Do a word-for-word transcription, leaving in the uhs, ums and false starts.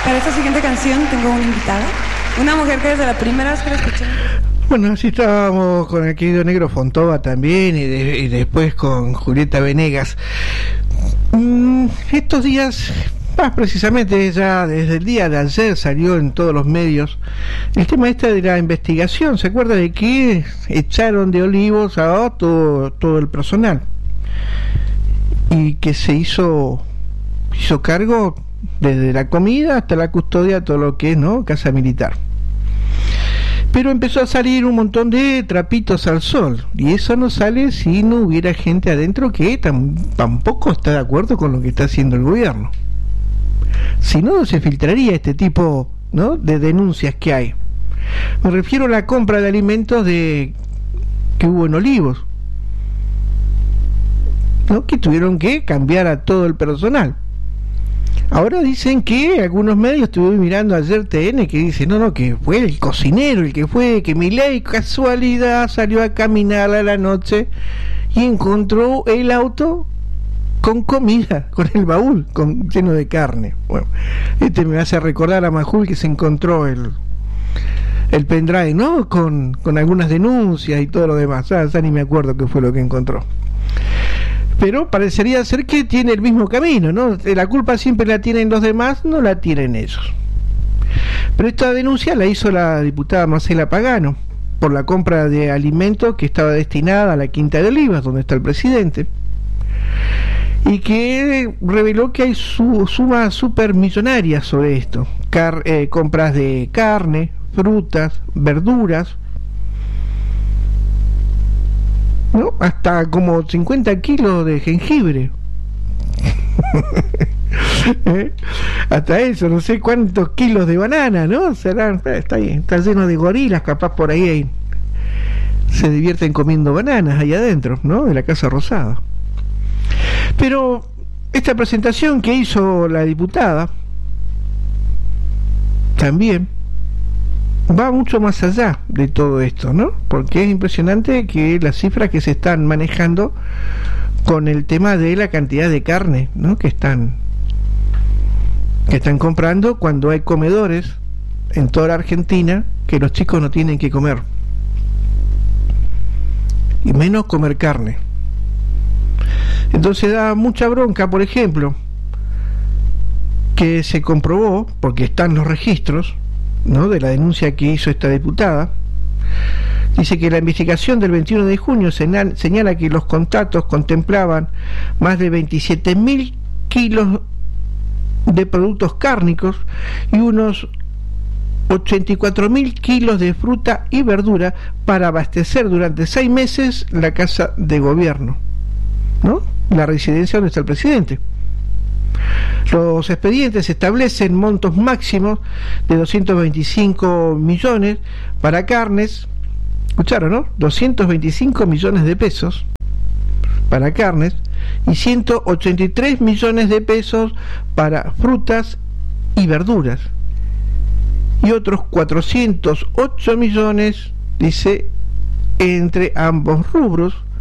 Para esta siguiente canción tengo una invitada, una mujer que desde la primera vez que la escuché. Bueno, así estábamos con el querido Negro Fontova también y, de, y después con Julieta Venegas. Mm, estos días, más precisamente ya desde el día de ayer salió en todos los medios el tema este de la investigación. ¿Se acuerda de que echaron de Olivos a todo, todo el personal? Y que se hizo, hizo cargo desde la comida hasta la custodia, todo lo que es, ¿no?, casa militar. Pero empezó a salir un montón de trapitos al sol, y eso no sale si no hubiera gente adentro que tam- tampoco está de acuerdo con lo que está haciendo el gobierno. Si no, se filtraría este tipo, ¿no?, de denuncias que hay. Me refiero a la compra de alimentos de que hubo en Olivos, ¿no?, que tuvieron que cambiar a todo el personal. Ahora dicen que algunos medios, estuve mirando ayer T N, que dice, no, no, que fue el cocinero el que fue, que Milei casualidad salió a caminar a la noche y encontró el auto con comida, con el baúl con, lleno de carne. Bueno, este me hace recordar a Majul, que se encontró el el pendrive, ¿no?, con, con algunas denuncias y todo lo demás. Ya, ya ni me acuerdo qué fue lo que encontró. Pero parecería ser que tiene el mismo camino, ¿no? La culpa siempre la tienen los demás, no la tienen ellos. Pero esta denuncia la hizo la diputada Marcela Pagano por la compra de alimentos que estaba destinada a la Quinta de Olivos, donde está el presidente, y que reveló que hay su, sumas supermillonarias sobre esto. Car, eh, compras de carne, frutas, verduras, ¿no?, hasta como cincuenta kilos de jengibre. ¿Eh? Hasta eso, no sé cuántos kilos de banana, ¿no? Serán, está ahí, está lleno de gorilas, capaz por ahí, ahí se divierten comiendo bananas ahí adentro, ¿no?, de la Casa Rosada. Pero esta presentación que hizo la diputada también va mucho más allá de todo esto, ¿no? Porque es impresionante que las cifras que se están manejando con el tema de la cantidad de carne, ¿no?, que están que están comprando, cuando hay comedores en toda la Argentina que los chicos no tienen que comer, y menos comer carne. Entonces da mucha bronca, por ejemplo, que se comprobó, porque están los registros, ¿no?, de la denuncia que hizo esta diputada. Dice que la investigación del veintiuno de junio señala, señala que los contratos contemplaban más de veintisiete mil kilos de productos cárnicos y unos ochenta y cuatro mil kilos de fruta y verdura para abastecer durante seis meses la casa de gobierno, ¿no?, la residencia donde está el presidente. Los expedientes establecen montos máximos de doscientos veinticinco millones para carnes, escucharon, ¿no?, doscientos veinticinco millones de pesos para carnes y ciento ochenta y tres millones de pesos para frutas y verduras, y otros cuatrocientos ocho millones, dice, entre ambos rubros,